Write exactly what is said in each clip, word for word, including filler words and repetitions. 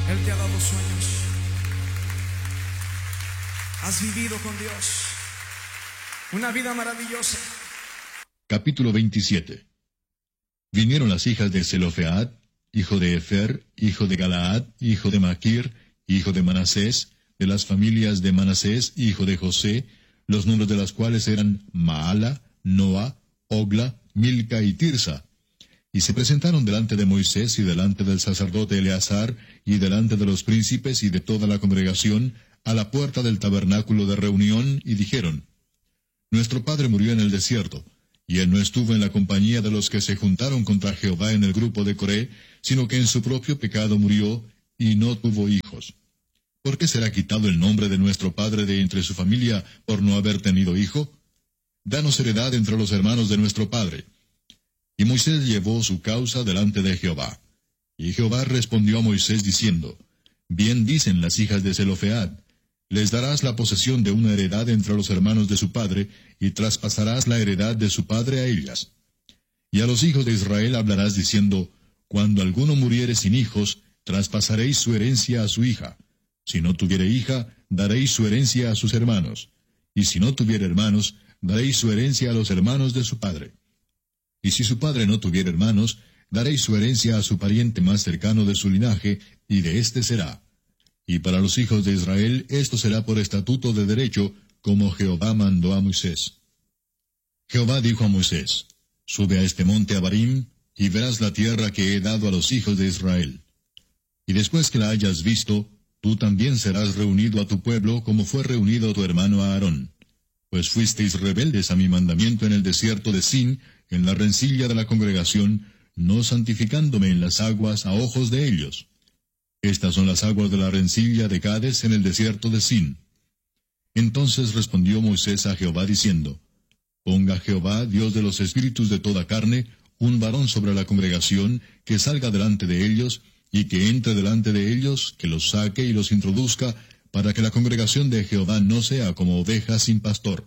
Él te ha dado sueños. Has vivido con Dios una vida maravillosa. Capítulo veintisiete. Vinieron las hijas de Zelofead, hijo de Efer, hijo de Galaad, hijo de Maquir, hijo de Manasés, de las familias de Manasés, hijo de José, los nombres de las cuales eran Maala, Noa, Ogla, Milca y Tirsa. Y se presentaron delante de Moisés y delante del sacerdote Eleazar y delante de los príncipes y de toda la congregación a la puerta del tabernáculo de reunión y dijeron: Nuestro padre murió en el desierto, y él no estuvo en la compañía de los que se juntaron contra Jehová en el grupo de Coré, sino que en su propio pecado murió y no tuvo hijos. ¿Por qué será quitado el nombre de nuestro padre de entre su familia por no haber tenido hijo? Danos heredad entre los hermanos de nuestro padre. Y Moisés llevó su causa delante de Jehová. Y Jehová respondió a Moisés diciendo: Bien dicen las hijas de Zelofead, les darás la posesión de una heredad entre los hermanos de su padre, y traspasarás la heredad de su padre a ellas. Y a los hijos de Israel hablarás diciendo: Cuando alguno muriere sin hijos, traspasaréis su herencia a su hija. Si no tuviere hija, daréis su herencia a sus hermanos. Y si no tuviere hermanos, daréis su herencia a los hermanos de su padre. Y si su padre no tuviera hermanos, daréis su herencia a su pariente más cercano de su linaje, y de éste será. Y para los hijos de Israel esto será por estatuto de derecho, como Jehová mandó a Moisés. Jehová dijo a Moisés: Sube a este monte Abarim, y verás la tierra que he dado a los hijos de Israel. Y después que la hayas visto, tú también serás reunido a tu pueblo, como fue reunido tu hermano Aarón. Pues fuisteis rebeldes a mi mandamiento en el desierto de Sin, en la rencilla de la congregación, no santificándome en las aguas a ojos de ellos. Estas son las aguas de la rencilla de Cades en el desierto de Sin. Entonces respondió Moisés a Jehová diciendo: Ponga Jehová, Dios de los espíritus de toda carne, un varón sobre la congregación, que salga delante de ellos, y que entre delante de ellos, que los saque y los introduzca, para que la congregación de Jehová no sea como ovejas sin pastor.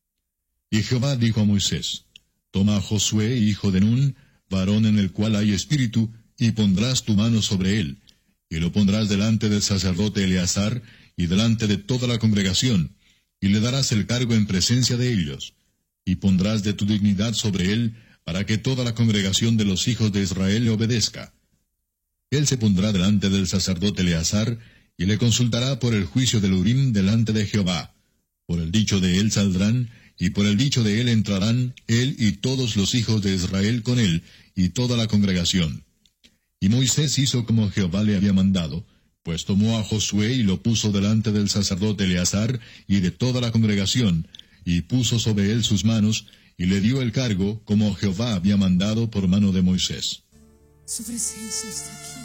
Y Jehová dijo a Moisés: Toma a Josué, hijo de Nun, varón en el cual hay espíritu, y pondrás tu mano sobre él, y lo pondrás delante del sacerdote Eleazar, y delante de toda la congregación, y le darás el cargo en presencia de ellos, y pondrás de tu dignidad sobre él, para que toda la congregación de los hijos de Israel le obedezca. Él se pondrá delante del sacerdote Eleazar, y le consultará por el juicio del Urim delante de Jehová. Por el dicho de él saldrán, y por el dicho de él entrarán, él y todos los hijos de Israel con él, y toda la congregación. Y Moisés hizo como Jehová le había mandado, pues tomó a Josué y lo puso delante del sacerdote Eleazar y de toda la congregación, y puso sobre él sus manos, y le dio el cargo, como Jehová había mandado por mano de Moisés. Su presencia está aquí.